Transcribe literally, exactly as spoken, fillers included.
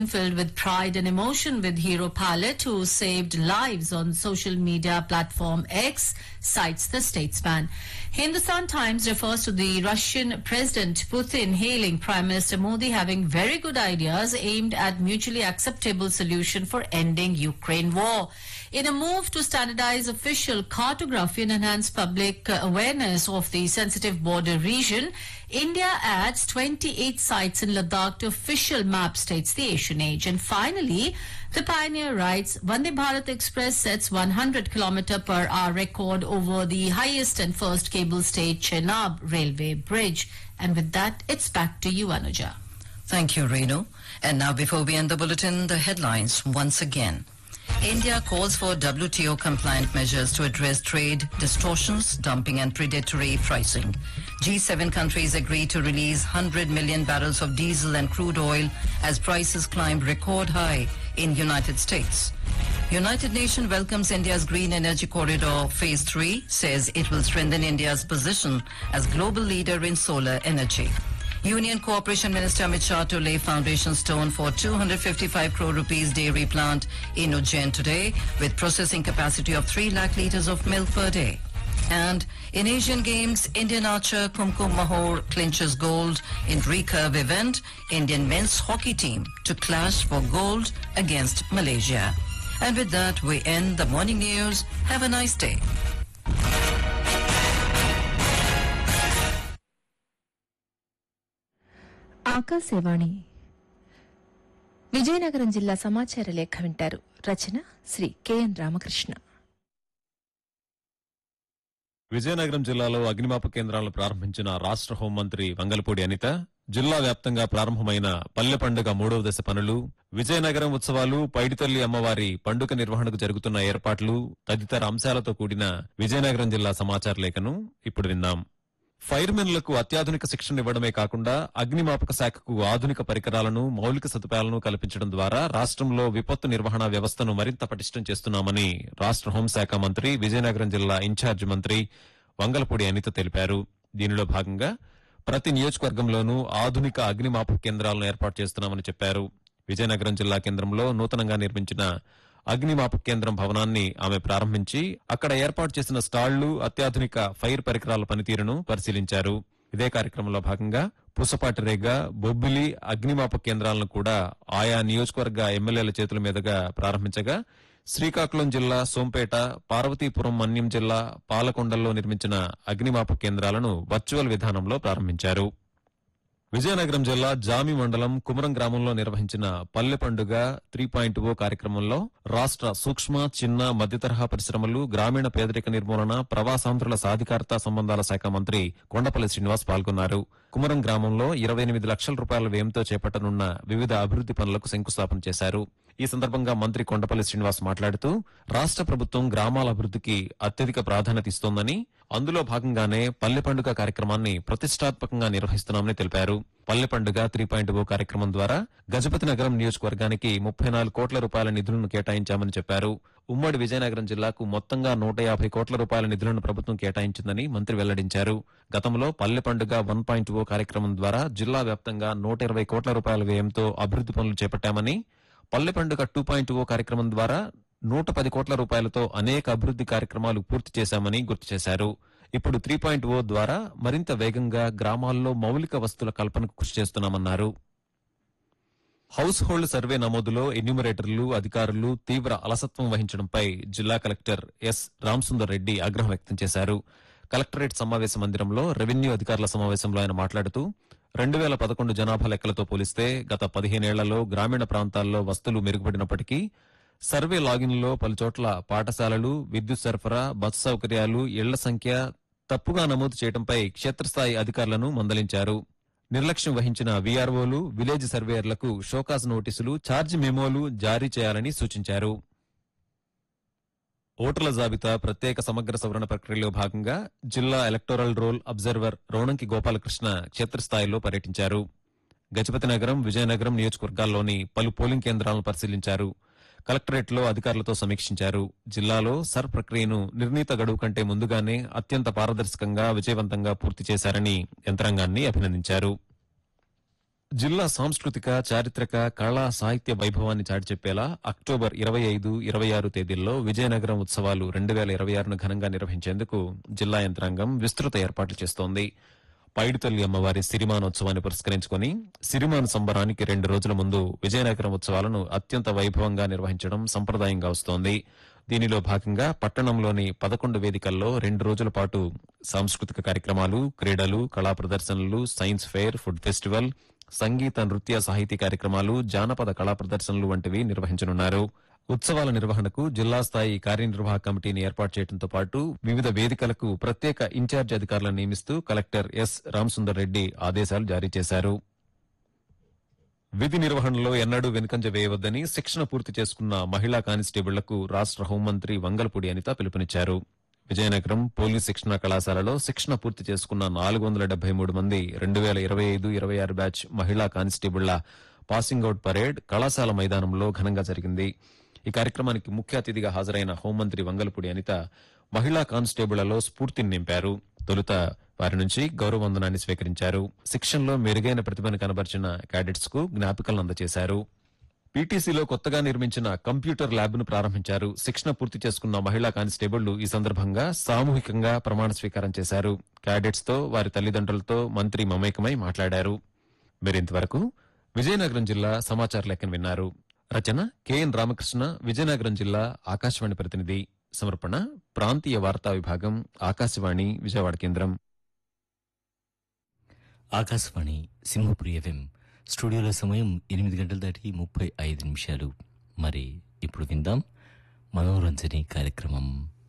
filled with pride and emotion with hero pilot who saved lives on social media platform X, cites the statesman. Hindustan Times refers to the Russian President Putin hailing Prime Minister Modi having very good ideas aimed at mutually acceptable solution for ending Ukraine war. In a move to standardize official cartography and enhance public uh, awareness of the sensitive border region, India adds twenty-eight sites in Ladakh to official map, states the Asian Age. And finally, the Pioneer writes, Vande Bharat Express sets one hundred kilometer per hour record over the highest and first cable-stayed Chenab railway bridge. And with that, it's back to you, Anuja. Thank you, Renu. And now, before we end the bulletin, the headlines once again. India calls for W T O-compliant measures to address trade distortions, dumping and predatory pricing. G seven countries agree to release one hundred million barrels of diesel and crude oil as prices climbed record high in United States. United Nations welcomes India's Green Energy Corridor Phase three, says it will strengthen India's position as global leader in solar energy. Union Cooperation Minister Amit Shah to lay foundation stone for two hundred fifty-five crore rupees dairy plant in Ujjain today with processing capacity of three lakh litres of milk per day. And in Asian Games, Indian archer Kumkum Mahor clinches gold in recurve event. Indian men's hockey team to clash for gold against Malaysia. And with that, we end the morning news. Have a nice day. Akashvani Vizianagaram జిల్లా సమాచార లేఖ వింటారు. రచన Shri KN Ramakrishna. Vizianagaram జిల్లాలో అగ్నిమాపక కేంద్రాలను ప్రారంభించిన రాష్ట్ర హోంమంత్రి వంగలపూడి అనిత, జిల్లా వ్యాప్తంగా ప్రారంభమైన పల్లె పండుగ మూడవ దశ పనులు, విజయనగరం ఉత్సవాలు, పైడితల్లి అమ్మవారి పండుగ నిర్వహణకు జరుగుతున్న ఏర్పాట్లు తదితర అంశాలతో కూడిన విజయనగరం జిల్లా సమాచార లేఖను ఇప్పుడు విందాం. ఫైర్మెన్లకు అత్యాధునిక శిక్షణ ఇవ్వడమే కాకుండా అగ్నిమాపక శాఖకు ఆధునిక పరికరాలను, మౌలిక సదుపాయాలను కల్పించడం ద్వారా రాష్ట్రంలో విపత్తు నిర్వహణ వ్యవస్థను మరింత పటిష్టం చేస్తున్నామని రాష్ట్ర హోంశాఖ మంత్రి, విజయనగరం జిల్లా ఇన్ఛార్జి మంత్రి వంగలపూడి అనిత తెలిపారు. దీనిలో భాగంగా ప్రతి నియోజకవర్గంలోనూ ఆధునిక అగ్నిమాపక కేంద్రాలను ఏర్పాటు చేస్తున్నామని చెప్పారు. విజయనగరం జిల్లా కేంద్రంలో నూతనంగా నిర్మించిన అగ్నిమాపక కేంద్రం భవనాన్ని ఆమె ప్రారంభించి అక్కడ ఏర్పాటు చేసిన స్టాళ్లు, అత్యాధునిక ఫైర్ పరికరాల పనితీరును పరిశీలించారు. ఇదే కార్యక్రమంలో భాగంగా పుసపాటి రేగ, బొబ్బిలి అగ్నిమాపక కేంద్రాలను కూడా ఆయా నియోజకవర్గ ఎమ్మెల్యేల చేతుల మీదుగా ప్రారంభించగా, శ్రీకాకుళం జిల్లా సోంపేట, పార్వతీపురం మన్యం జిల్లా పాలకొండల్లో నిర్మించిన అగ్నిమాపక కేంద్రాలను వర్చువల్ విధానంలో ప్రారంభించారు. విజయనగరం జిల్లా జామి మండలం కుమరం గ్రామంలో నిర్వహించిన పల్లె పండుగ త్రీ పాయింట్ ఓ కార్యక్రమంలో రాష్ట్ర సూక్ష్మ, చిన్న, మధ్యతరహా పరిశ్రమలు, గ్రామీణ పేదరిక నిర్మూలన, ప్రవాసాంధ్రుల సాధికారత సంబంధాల శాఖ మంత్రి కొండపల్లి శ్రీనివాస్ పాల్గొన్నారు. కుమరం గ్రామంలో ఇరవై ఎనిమిది లక్షల రూపాయల వ్యయంతో చేపట్టనున్న వివిధ అభివృద్ది పనులకు శంకుస్థాపన చేశారు. ఈ సందర్భంగా మంత్రి కొండపల్లి శ్రీనివాస్ మాట్లాడుతూ, రాష్ట్ర ప్రభుత్వం గ్రామాల అభివృద్దికి అత్యధిక ప్రాధాన్యత ఇస్తోందని, అందులో భాగంగానే పల్లె పండుగ కార్యక్రమాన్ని ప్రతిష్టాత్మకంగా నిర్వహిస్తున్నామని తెలిపారు. పల్లె పండుగ త్రీ పాయింట్ ఓ కార్యక్రమం ద్వారా గజపతి నగరం నియోజకవర్గానికి ముప్పై నాలుగు కోట్ల రూపాయల నిధులను కేటాయించామని చెప్పారు. ఉమ్మడి విజయనగరం జిల్లాకు మొత్తంగా నూట యాభై కోట్ల రూపాయల నిధులను ప్రభుత్వం కేటాయించిందని మంత్రి వెల్లడించారు. గతంలో పల్లె పండుగ వన్ పాయింట్ ఓ కార్యక్రమం ద్వారా జిల్లా వ్యాప్తంగా నూట ఇరవై కోట్ల రూపాయల వ్యయంతో అభివృద్ది పనులు చేపట్టామని, పల్లె పండుగ టూ పాయింట్ ఓ కార్యక్రమం ద్వారా నూట పది కోట్ల రూపాయలతో అనేక అభివృద్ది కార్యక్రమాలు పూర్తి చేశామని గుర్తు చేశారు. ఇప్పుడు త్రీ పాయింట్ ఓ ద్వారా మరింత వేగంగా గ్రామాల్లో మౌలిక వస్తువుల కల్పనకు కృషి చేస్తున్నామన్నారు. హౌస్ హోల్డ్ సర్వే నమోదులో ఎన్యూమరేటర్లు, అధికారులు తీవ్ర అలసత్వం వహించడంపై జిల్లా కలెక్టర్ ఎస్ రామసుందర్ రెడ్డి ఆగ్రహం వ్యక్తం చేశారు. కలెక్టరేట్ సమావేశ మందిరంలో రెవెన్యూ అధికారుల సమావేశంలో ఆయన మాట్లాడుతూ, రెండు వేల పదకొండు జనాభా లెక్కలతో పోలిస్తే గత పదిహేనేళ్లలో గ్రామీణ ప్రాంతాల్లో వస్తువులు మెరుగుపడినప్పటికీ సర్వే లాగిన్లో పలుచోట్ల పాఠశాలలు, విద్యుత్ సరఫరా, బస్సు సౌకర్యాలు, ఇళ్ల సంఖ్య తప్పుగా నమోదు చేయడంపై క్షేత్రస్థాయి అధికారులను మందలించారు. నిర్లక్ష్యం వహించిన వీఆర్ఓలు, విలేజ్ సర్వేయర్లకు షోకాజ్ నోటీసులు, ఛార్జ్ మెమోలు జారీ చేయాలని సూచించారు. ఓటర్ల జాబితా ప్రత్యేక సమగ్ర సవరణ ప్రక్రియలో భాగంగా జిల్లా electoral roll observer Ronanki Gopalakrishna క్షేత్రస్థాయిలో పర్యటించారు. గజపతి నగరం, విజయనగరం నియోజకవర్గాల్లోని పలు పోలింగ్ కేంద్రాలను పరిశీలించారు. కలెక్టరేట్లో అధికారులతో సమీక్షించారు. జిల్లాలో సర్ ప్రక్రియను నిర్ణీత గడువు కంటే ముందుగానే అత్యంత పారదర్శకంగా, విజయవంతంగా పూర్తి చేశారని యంత్రాంగాన్ని అభినందించారు. జిల్లా సాంస్కృతిక చారిత్రక కళా సాహిత్య వైభవాన్ని చాటి చెప్పేలా అక్టోబర్ ఇరవై ఐదు ఇరవై ఆరు తేదీల్లో విజయనగరం ఉత్సవాలు రెండు వేల ఇరవై ఆరును ఘనంగా నిర్వహించేందుకు జిల్లా యంత్రాంగం విస్తృత ఏర్పాట్లు చేస్తోంది. పైడితల్లి అమ్మవారి సిరిమానోత్సవాన్ని పురస్కరించుకుని సిరిమాను సంబరానికి రెండు రోజుల ముందు విజయనగరం ఉత్సవాలను అత్యంత వైభవంగా నిర్వహించడం సంప్రదాయంగా వస్తోంది. దీనిలో భాగంగా పట్టణంలోని పదకొండు వేదికల్లో రెండు రోజుల పాటు సాంస్కృతిక కార్యక్రమాలు, క్రీడలు, కళా ప్రదర్శనలు, సైన్స్ ఫెయిర్, ఫుడ్ ఫెస్టివల్, సంగీత నృత్య సాహితీ కార్యక్రమాలు, జానపద కళా ప్రదర్శనలు వంటివి నిర్వహించనున్నారు. ఉత్సవాల నిర్వహణకు జిల్లా స్థాయి కార్యనిర్వాహక కమిటీని ఏర్పాటు చేయడంతో పాటు వివిధ వేదికలకు ప్రత్యేక ఇన్ఛార్జి అధికారులను నియమిస్తూ కలెక్టర్ ఎస్ రామసుందర్ రెడ్డి ఆదేశాలు జారీ చేశారు. విధి నిర్వహణలో ఎన్నడూ వెనుకంజ వేయవద్దని శిక్షణ పూర్తి చేసుకున్న మహిళా కానిస్టేబుళ్లకు రాష్ట హోంమంత్రి వంగలపూడి అనిత పిలుపునిచ్చారు. విజయనగరం పోలీస్ శిక్షణ కళాశాలలో శిక్షణ పూర్తి చేసుకున్న నాలుగు వందల డెబ్బై మూడు మంది రెండు వేల ఇరవై ఐదు ఇరవై ఆరు బ్యాచ్ మహిళా కానిస్టేబుళ్ల పాసింగ్ అవుట్ పరేడ్ కళాశాల మైదానంలో ఘనంగా జరిగింది. ఈ కార్యక్రమానికి ముఖ్య అతిథిగా హాజరైన హోంమంత్రి వంగలపూడి అనిత మహిళా కానిస్టేబుళ్లలో స్ఫూర్తిని నింపారు. తొలుత వారి నుంచి గౌరవ వందనాన్ని స్వీకరించారు. శిక్షణలో మెరుగైన ప్రతిభను కనబర్చిన క్యాడెట్స్ కు జ్ఞాపికలను అందజేశారు. పీటీసీలో కొత్తగా నిర్మించిన కంప్యూటర్ ల్యాబ్ ను ప్రారంభించారు. శిక్షణ పూర్తి చేసుకున్న మహిళా కానిస్టేబుళ్లు ఈ సందర్భంగా సామూహికంగా ప్రమాణ స్వీకారం చేశారు. క్యాడెట్స్ తో వారి తల్లిదండ్రులతో మంత్రి మమేకమై మాట్లాడారు. మీరింతవరకు విజయనగరం జిల్లా సమాచార లేఖను విన్నారు. రచన కెఎన్ రామకృష్ణ, విజయనగరం జిల్లా ఆకాశవాణి ప్రతినిధి. సమర్పణ ప్రాంతీయ వార్తా విభాగం, ఆకాశవాణి విజయవాడ కేంద్రం. ఆకాశవాణి సింహపురి ఎఫ్ఎం స్టూడియోలో సమయం ఎనిమిది గంటల దాటి ముప్పై ఐదు నిమిషాలు. మరి ఇప్పుడు విందాం మనోరంజని కార్యక్రమం.